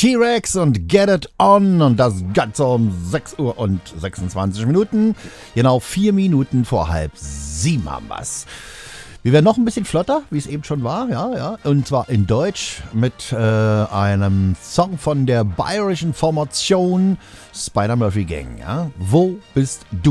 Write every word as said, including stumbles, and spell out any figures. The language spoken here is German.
T-Rex und Get It On und das Ganze um sechs Uhr und sechsundzwanzig Minuten. Genau vier Minuten vor halb sieben haben wir's. Wir werden noch ein bisschen flotter, wie es eben schon war, ja, ja. Und zwar in Deutsch mit äh, einem Song von der bayerischen Formation Spider Murphy Gang, ja. Wo bist du?